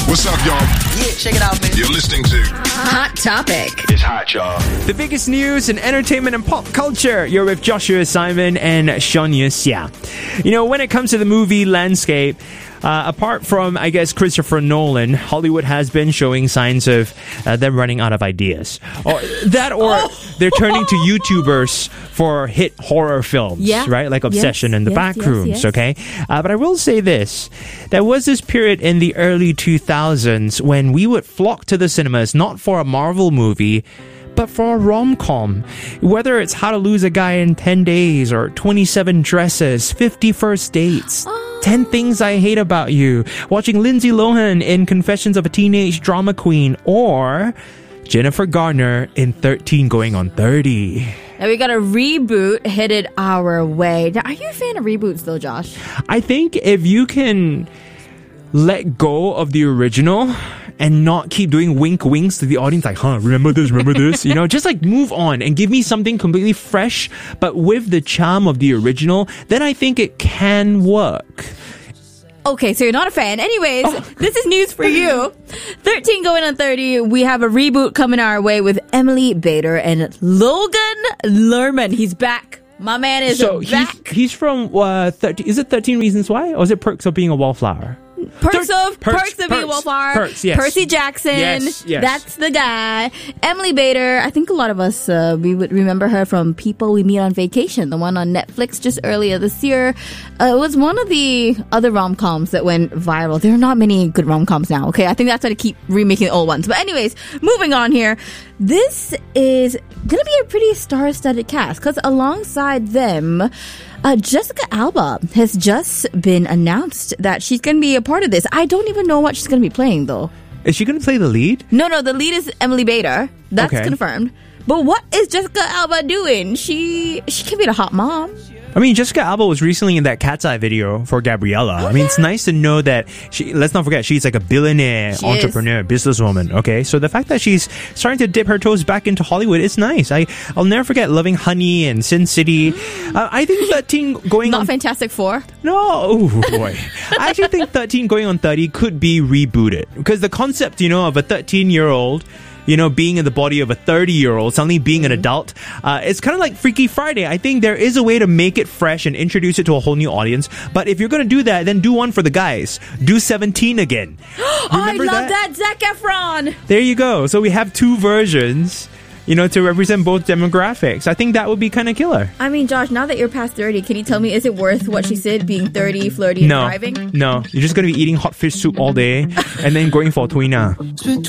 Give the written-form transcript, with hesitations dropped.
What's up, y'all? Yeah, check it out, man. You're listening to Hot Topic. It's Hot, y'all. The biggest news in entertainment and pop culture. You're with Joshua Simon and Sean Yusia. You know, when it comes to the movie landscape, apart from, I guess, Christopher Nolan, Hollywood has been showing signs of them running out of ideas. Or they're turning to YouTubers for hit horror films, right? Like Obsession and The Backrooms, okay? But I will say this. There was this period in the early 2000s when we would flock to the cinemas, not for a Marvel movie, but for a rom-com. Whether it's How to Lose a Guy in 10 Days or 27 Dresses, 50 First Dates, 10 Things I Hate About You, watching Lindsay Lohan in Confessions of a Teenage Drama Queen, or Jennifer Garner in 13 Going on 30. Now we got a reboot headed our way. Now, are you a fan of reboots though, Josh? I think if you can let go of the original and not keep doing winks to the audience like, remember this, you know, just like move on and give me something completely fresh, but with the charm of the original, then I think it can work. Okay, so you're not a fan. Anyways, This is news for you. 13 Going on 30, we have a reboot coming our way with Emily Bader and Logan Lerman. He's back. My man is back. He's from 13, is it 13 Reasons Why? Or is it Perks of Being a Wallflower? Perks of Being a Wallflower. Perks, yes. Percy Jackson. Yes. That's the guy. Emily Bader, I think a lot of us, we would remember her from People We Meet on Vacation, the one on Netflix just earlier this year. It was one of the other rom-coms that went viral. There are not many good rom-coms now, okay? I think that's why they keep remaking old ones. But anyways, moving on here. This is going to be a pretty star-studded cast because alongside them, Jessica Alba has just been announced that she's going to be a part of this. I don't even know what she's going to be playing, though. Is she going to play the lead? No, the lead is Emily Bader. That's confirmed. But what is Jessica Alba doing? She can be the hot mom. I mean, Jessica Alba was recently in that Cat's Eye video for Gabriella. I mean, it's nice to know that let's not forget, she's like a billionaire entrepreneur, businesswoman, okay? So the fact that she's starting to dip her toes back into Hollywood, it's nice. I'll never forget Loving Honey and Sin City. I think 13 going on... Not Fantastic Four? No, oh boy. I actually think 13 Going on 30 could be rebooted. Because the concept, you know, of a 13-year-old... you know, being in the body of a 30-year-old, suddenly being an adult. It's kind of like Freaky Friday. I think there is a way to make it fresh and introduce it to a whole new audience. But if you're going to do that, then do one for the guys. Do 17 again. I love that. Zac Efron. There you go. So we have two versions, you know, to represent both demographics. I think that would be kind of killer. I mean, Josh, now that you're past 30, can you tell me, is it worth what she said, being 30, flirty, and driving? No. You're just going to be eating hot fish soup all day and then going for tuna.